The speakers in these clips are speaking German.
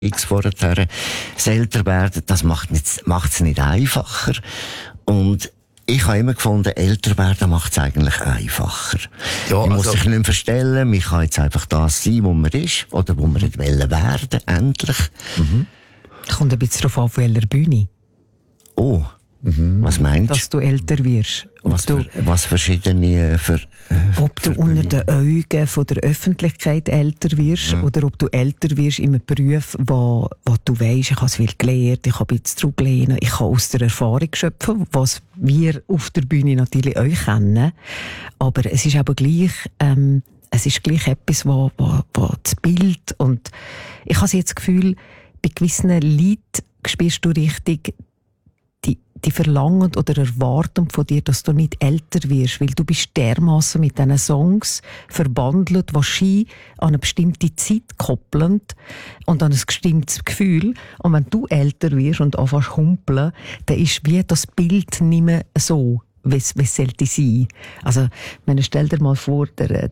vorher, das Älterwerden, das macht es nicht einfacher. Und ich habe immer gefunden, älter werden macht es eigentlich einfacher. Ja, man muss sich nicht mehr verstellen, man kann jetzt einfach das sein, wo man ist, oder wo man nicht werden, endlich. Kommt ein bisschen darauf an, auf welcher Bühne. Oh, was meinst du? Dass du älter wirst. Was verschiedene ob du unter den Augen von der Öffentlichkeit älter wirst oder ob du älter wirst in einem Beruf, wo du weisst, ich habe es viel gelernt, ich habe jetzt zurückgelehnt, ich kann aus der Erfahrung schöpfen, was wir auf der Bühne natürlich euch kennen. Aber es ist aber gleich, es ist gleich etwas, wo das Bild und ich habe jetzt das Gefühl, bei gewissen Leuten spürst du richtig, die verlangen oder erwarten von dir, dass du nicht älter wirst, weil du bist dermassen mit diesen Songs verbandelt, die Ski an eine bestimmte Zeit koppeln und an ein bestimmtes Gefühl. Und wenn du älter wirst und anfängst humpeln, dann ist wie das Bild nicht mehr so, wie es sollte sein. Also, stell dir mal vor,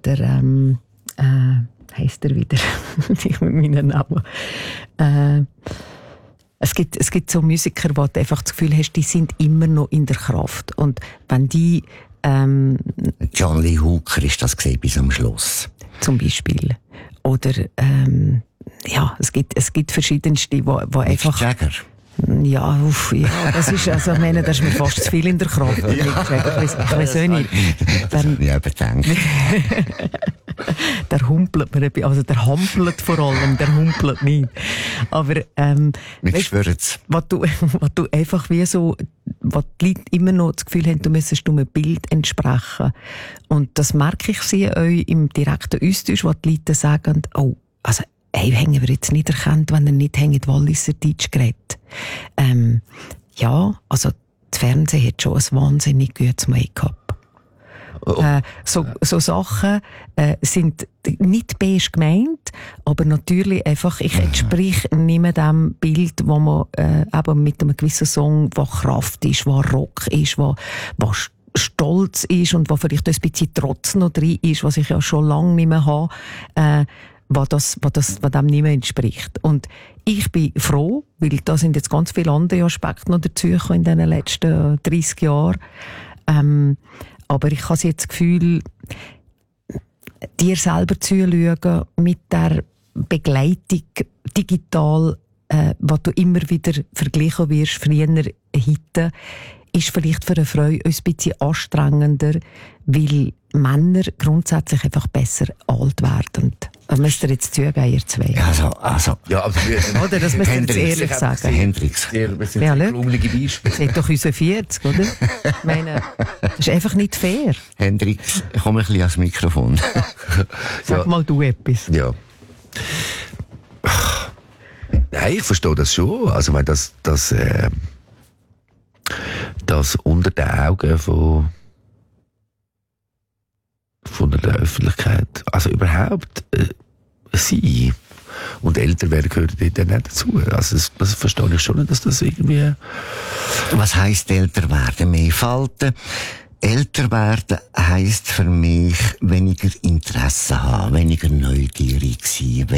heisst er wieder, ich mit meinen Namen, Es gibt so Musiker, wo du einfach das Gefühl hast, die sind immer noch in der Kraft. Und wenn die, John Lee Hooker ist das gesehen bis am Schluss. Zum Beispiel. Oder, es gibt verschiedenste, wo einfach. Jagger. Ja, das ist, das ist mir fast zu viel in der Kraft. Ja. Ich weiss auch nicht. Ja, überdenkt. Der humpelt mir, also der hampelt vor allem, der humpelt nicht. Aber, ich schwöre es. Was du einfach wie so, was die Leute immer noch das Gefühl haben, du müsstest einem Bild entsprechen. Und das merke ich sehr euch im direkten Austausch, wo die Leute sagen, haben wir jetzt nicht erkannt, wenn er nicht Walliser Deutsch geredet. Das Fernsehen hat schon ein wahnsinnig gutes Make-up. So Sachen sind nicht best gemeint, aber natürlich einfach, ich entsprich nicht mehr dem Bild, wo man eben mit einem gewissen Song, wo Kraft ist, wo Rock ist, wo Stolz ist und wo vielleicht ein bisschen Trotz noch drin ist, was ich ja schon lange nicht mehr habe, was dem nicht mehr entspricht. Und ich bin froh, weil da sind jetzt ganz viele andere Aspekte noch dazugekommen in den letzten 30 Jahren. Aber ich habe jetzt das Gefühl, dir selber zuschauen mit der Begleitung digital, wo du immer wieder verglichen wirst, früher heute, ist vielleicht für eine Frau ein bisschen anstrengender, weil Männer grundsätzlich einfach besser alt werden. Das müsst ihr jetzt zugeben, ihr zwei. Also. Ja, aber oder, das müsst ihr jetzt ehrlich sagen. Hendrix. Das sind gelungene Beispiele. Seid doch unser 40, oder? Ich meine, das ist einfach nicht fair. Hendrix, komm ein bisschen ans Mikrofon. Sag mal du etwas. Ja. Nein, ich verstehe das schon. Also, wenn das unter den Augen von der Öffentlichkeit, also überhaupt sie und älter werden gehört dort nicht dazu. Also das verstehe ich schon, dass das irgendwie... Was heisst älter werden? Mehr Falten? Älter werden heisst für mich weniger Interesse haben, weniger neugierig sein,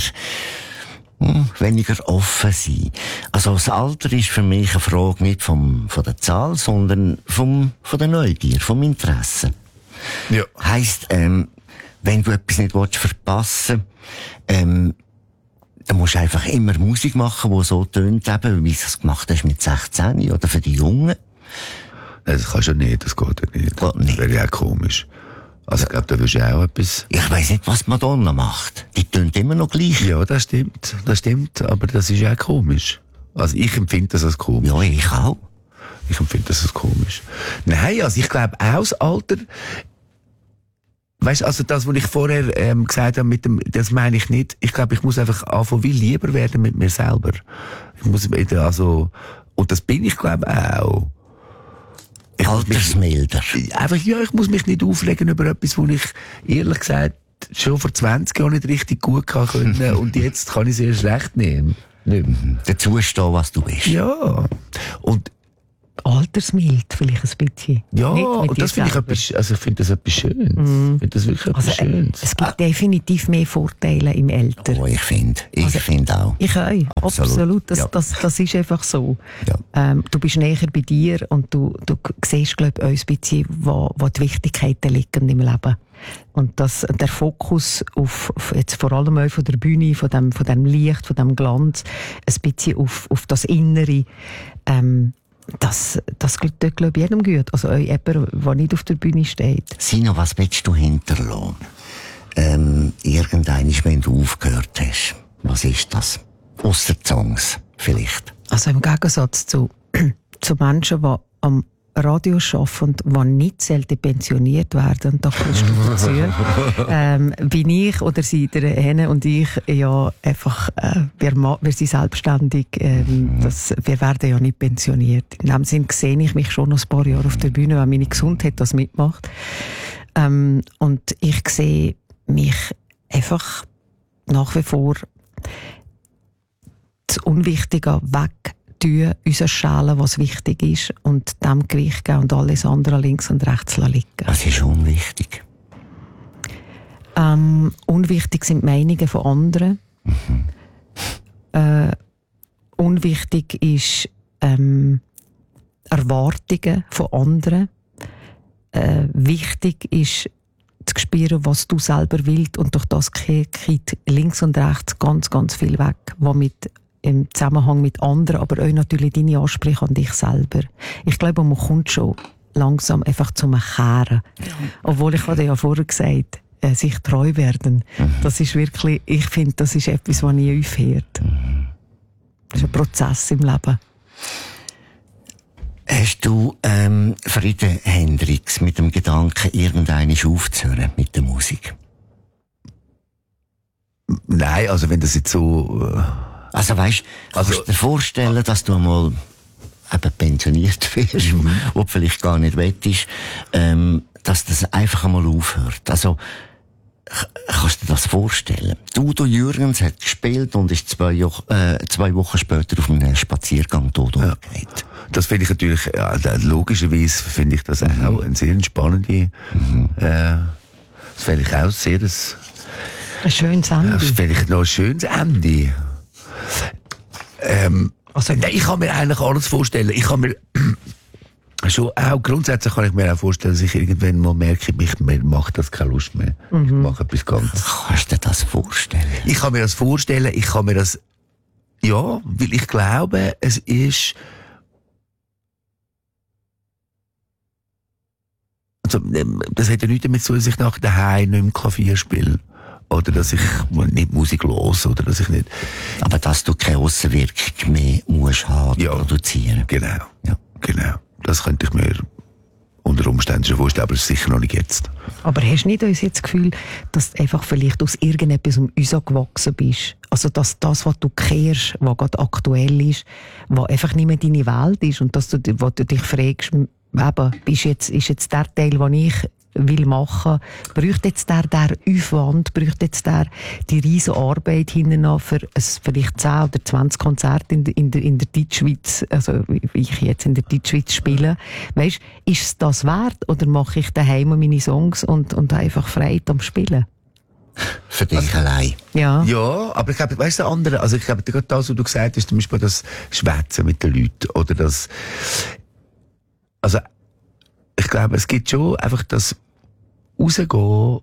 weniger offen sein. Also das Alter ist für mich eine Frage nicht von der Zahl, sondern von der Neugier, vom Interesse. Ja. Heisst, wenn du etwas nicht verpassen willst, dann musst du einfach immer Musik machen, die so tönt, eben, wie du es gemacht hast mit 16 oder für die Jungen. Das kannst du nicht, das geht ja nicht. Das wäre ja auch komisch. Also ich glaube, da wirst du auch etwas... Ich weiss nicht, was Madonna macht. Die tönt immer noch gleich. Ja, das stimmt, aber das ist auch komisch. Also ich empfinde das als komisch. Ja, ich auch. Ich empfinde das als komisch. Nein, also ich glaube auch das Alter... Weißt du, also das, was ich vorher gesagt habe, das meine ich nicht. Ich glaube, ich muss einfach anfangen, viel lieber werden mit mir selber. Ich muss und das bin ich, glaube ich, auch. Altersmilder. Ich muss mich nicht aufregen über etwas, wo ich, ehrlich gesagt, schon vor 20 Jahren nicht richtig gut kann können und jetzt kann ich es erst recht nehmen. Dazu stehen, was du bist. Ja. Und altersmild, vielleicht ein bisschen. Ja, und das finde ich etwas, also ich finde das etwas Schönes. Ich finde das wirklich etwas Schönes. Es gibt definitiv mehr Vorteile im Alter. Oh, ich finde auch. Ich auch, absolut. Das ist einfach so. Ja. Du bist näher bei dir und du siehst, glaube ich, ein bisschen, wo die Wichtigkeiten liegen im Leben. Und der Fokus auf jetzt vor allem auch von der Bühne, von dem Licht, von dem Glanz, ein bisschen auf das Innere, das tut, glaube ich, jedem gut. Also auch jemand, der nicht auf der Bühne steht. Sina, was willst du hinterlassen? Irgendwann, wenn du aufgehört hast. Was ist das? Ausser Songs, vielleicht. Also im Gegensatz zu Menschen, die am Radio arbeiten, die nicht selten pensioniert werden, und da kommst du dazu, bin ich oder sie, der Henne und ich, ja einfach, wir sind selbstständig, wir werden ja nicht pensioniert. In dem Sinn sehe ich mich schon noch ein paar Jahre auf der Bühne, weil meine Gesundheit das mitmacht. Und ich sehe mich einfach nach wie vor das Unwichtige weg unsere Schale, was wichtig ist, und dem Gewicht geben und alles andere links und rechts liegen. Was ist unwichtig? Unwichtig sind die Meinungen von anderen. Unwichtig ist Erwartungen von anderen. Wichtig ist zu spüren, was du selber willst, und durch das geht links und rechts ganz, ganz viel weg, was im Zusammenhang mit anderen, aber auch natürlich deine Ansprüche an dich selber. Ich glaube, man kommt schon langsam einfach zum Kehren. Ja. Obwohl, ich hatte ja vorher gesagt, sich treu werden. Das ist wirklich, ich finde, das ist etwas, was nie aufhört. Das ist ein Prozess im Leben. Hast du Friede Hendricks mit dem Gedanken, irgendwann aufzuhören mit der Musik? Nein, also wenn das jetzt so... Also weißt, kannst du dir vorstellen, dass du mal eben pensioniert wirst, wo du vielleicht gar nicht wettest, dass das einfach einmal aufhört. Also, kannst du dir das vorstellen? Udo Jürgens hat gespielt und ist 2 Wochen später auf einem Spaziergang tot umgekehrt. Das finde ich natürlich, logischerweise finde ich das auch eine sehr spannende, das finde ich auch sehr ein schönes Ende. Das finde ich noch ein schönes Ende. Nein, ich kann mir eigentlich alles vorstellen. Ich kann mir schon auch grundsätzlich kann ich mir auch vorstellen, dass ich irgendwann mal merke, mir macht das keine Lust mehr. Ich mache etwas ganz. Kannst du dir das vorstellen? Ich kann mir das vorstellen. Ich kann mir das, ja, weil ich glaube, es ist, also, das hat ja nichts damit zu tun, dass ich nach daheim nicht mehr Klavier spiele. Oder dass ich nicht Musik los oder dass ich nicht... Aber dass du keine Aussenwirkung mehr musst haben oder produzieren. Genau. Ja. Genau. Das könnte ich mir unter Umständen schon vorstellen, aber sicher noch nicht jetzt. Aber hast du nicht uns jetzt das Gefühl, dass du einfach vielleicht aus irgendetwas gewachsen bist? Also dass das, was du kehrst, was gerade aktuell ist, was einfach nicht mehr deine Welt ist, und dass du dich fragst, eben, ist jetzt der Teil, den ich will machen, braucht jetzt der Aufwand, braucht jetzt die riesige Arbeit hinten für vielleicht 10 oder 20 Konzerte in der Deutschschweiz, also wie ich jetzt in der Deutschschweiz spiele. Weisst, ist es das wert, oder mache ich daheim meine Songs und einfach Freude am Spielen? Für dich allein. Ja. Ja, aber ich glaube, weißt du, andere, also ich glaube, gerade das, was du gesagt hast, zum Beispiel das Schwätzen mit den Leuten, oder das, also, ich glaube, es gibt schon einfach das rausgehen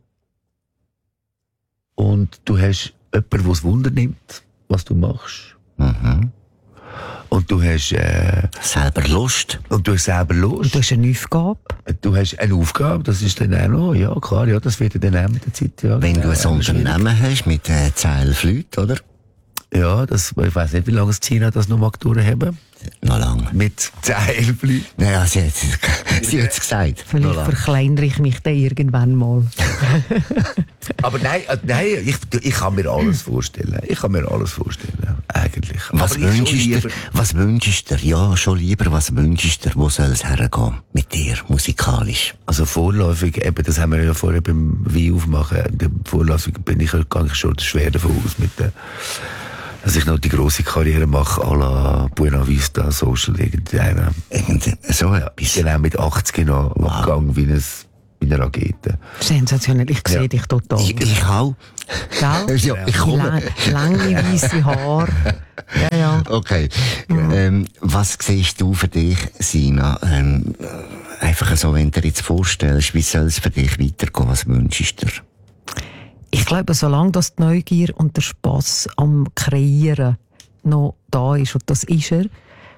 und du hast jemanden, der es Wunder nimmt, was du machst. Und du hast selber Lust. Und du hast selber Lust. Und du hast eine Aufgabe. Du hast eine Aufgabe, das ist dann auch noch, ja klar, ja, das wird dann auch mit der Zeit. Ja, wenn du ein Unternehmen hast mit 10 Leuten, oder? Ja, ich weiss nicht, wie lange China das noch mag durchhaben. Noch lange. Mit 10 Leuten. Naja, sie hat es gesagt. Vielleicht verkleinere ich mich dann irgendwann mal. Aber nein, ich kann mir alles vorstellen. Eigentlich. Was wünschst du dir? Ja, schon lieber, was wünschst du dir? Wo soll es hergehen? Mit dir, musikalisch? Also vorläufig, eben, das haben wir ja vorher beim Wein aufmachen. Vorläufig gehe ich schon schwer davon aus mit dass ich noch die grosse Karriere mache, à la Buena Vista Social, so etwas. Genau, mit 80 noch abgegangen wie eine Rakete. Sensationell, ich sehe dich total. Ich auch. Gell? Ja, ich komme. Lange, weisse Haare. Ja. Okay. Was siehst du für dich, Sina? Einfach so, wenn du dir jetzt vorstellst, wie soll es für dich weitergehen? Was wünschst du dir? Ich glaube, solange das die Neugier und der Spass am Kreieren noch da ist, und das ist er,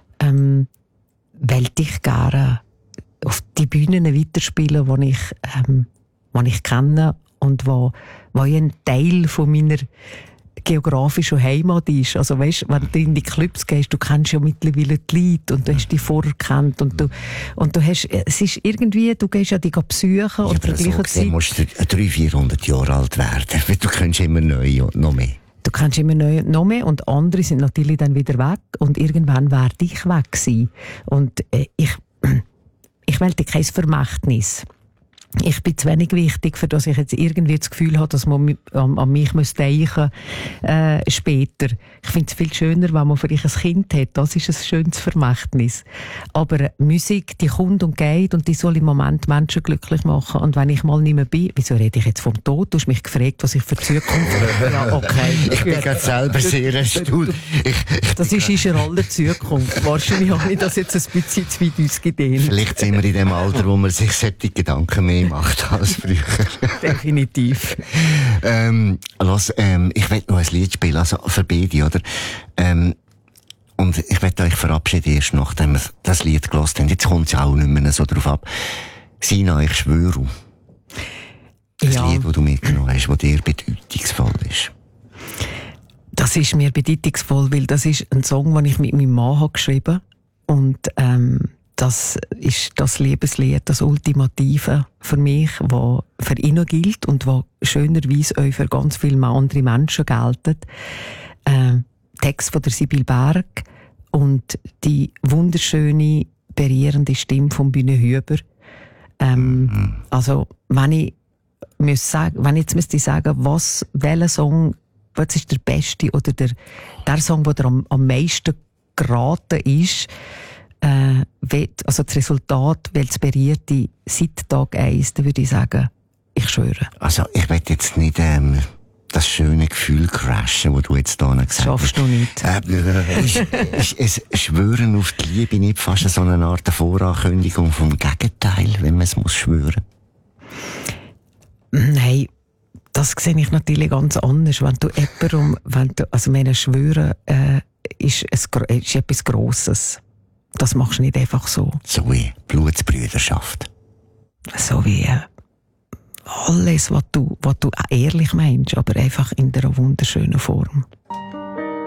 wollte ich gerne auf die Bühnen weiterspielen, die ich kenne und wo ein Teil von meiner geografischen Heimat ist. Also weißt, wenn du in die Clubs gehst, du kennst ja mittlerweile die Leute und du hast die vorher gekannt und du hast, es ist irgendwie, du gehst ja die besuchen und zur gleichen Zeit... Du musst 300-400 Jahre alt werden, weil du kennst immer neu und noch mehr. Du kennst immer noch mehr und andere sind natürlich dann wieder weg und irgendwann werde ich weg sein. Und ich wollte kein Vermächtnis. Ich bin zu wenig wichtig, für dass ich jetzt irgendwie das Gefühl habe, dass man an mich denken muss, später. Ich finde es viel schöner, wenn man vielleicht ein Kind hat. Das ist ein schönes Vermächtnis. Aber Musik, die kommt und geht und die soll im Moment Menschen glücklich machen. Und wenn ich mal nicht mehr bin, wieso rede ich jetzt vom Tod? Du hast mich gefragt, was ich für Zukunft habe. Ja, okay. Ich bin gerade selber sehr erstaunt. Das ist in aller Zukunft. Wahrscheinlich habe ich das jetzt ein bisschen zu weit ausgedehnt. Vielleicht sind wir in dem Alter, wo man sich solche Gedanken mehr macht als früher. Definitiv. Ich will noch ein Lied spielen, also für beide, oder? Und ich will euch verabschieden, erst nachdem wir das Lied gehört haben. Jetzt kommt es ja auch nicht mehr so drauf ab. Sina, ich schwöre. Das Lied, das du mitgenommen hast, das dir bedeutungsvoll ist. Das ist mir bedeutungsvoll, weil das ist ein Song, den ich mit meinem Mann geschrieben habe. Und das ist das Liebeslied, das Ultimative für mich, das für ihn noch gilt und das schönerweise auch für ganz viele andere Menschen gilt. Text von der Sibyl Berg und die wunderschöne, berührende Stimme von Bühne Hüber. Also, wenn ich jetzt müsste sagen, welcher Song, was ist der beste oder der Song, der am meisten geraten ist, also das Resultat, weil es berührte seit Tag 1, dann würde ich sagen, ich schwöre. Also, ich will jetzt nicht, das schöne Gefühl crashen, das du jetzt da gesagt hast. Das schaffst du nicht. Ist Schwören auf die Liebe nicht fast so eine Art Vorankündigung vom Gegenteil, wenn man es muss schwören? Nein, das sehe ich natürlich ganz anders. Wenn du schwören, ist etwas Grosses. Das machst du nicht einfach so. So wie Blutsbrüderschaft. So wie alles, was du ehrlich meinst, aber einfach in einer wunderschönen Form.